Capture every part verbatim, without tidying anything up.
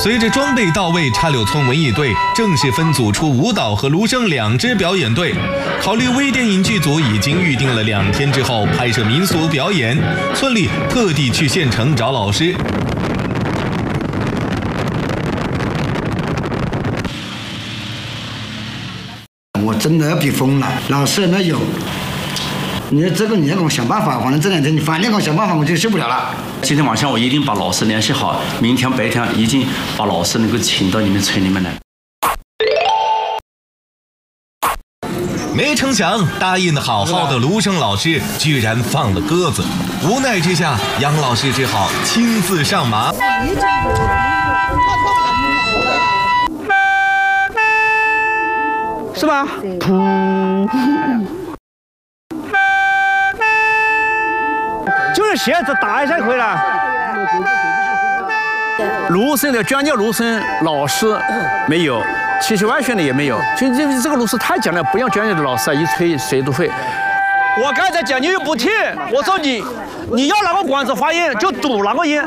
随着装备到位，插柳村文艺队正式分组出舞蹈和芦笙两支表演队。考虑微电影剧组已经预定了两天之后拍摄民俗表演，村里特地去县城找老师。 我真的要逼疯了，老师没有。你这个你要给我想办法，反正这两天你反正给我想办法，我就受不了了。 今天晚上我一定把老师联系好，明天白天一定把老师能够请到你们村里面来。 没成想，答应的好好的芦笙老师居然放了鸽子，无奈之下，杨老师只好亲自上马。 是吧？就是鞋子打一下可以了。芦笙的专业芦笙老师没有，七七万选的也没有。就因为这个芦笙太讲了，不要专业的老师啊，一吹谁都会。我刚才讲你又不听，我说你你要哪个管子发音就堵哪个音。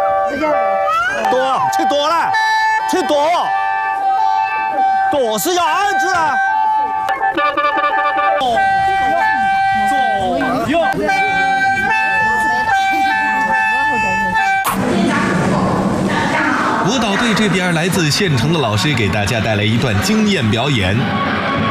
躲，吹躲了，吹躲，躲是要按住啊。左右。 舞蹈队这边，来自县城的老师给大家带来一段惊艳表演。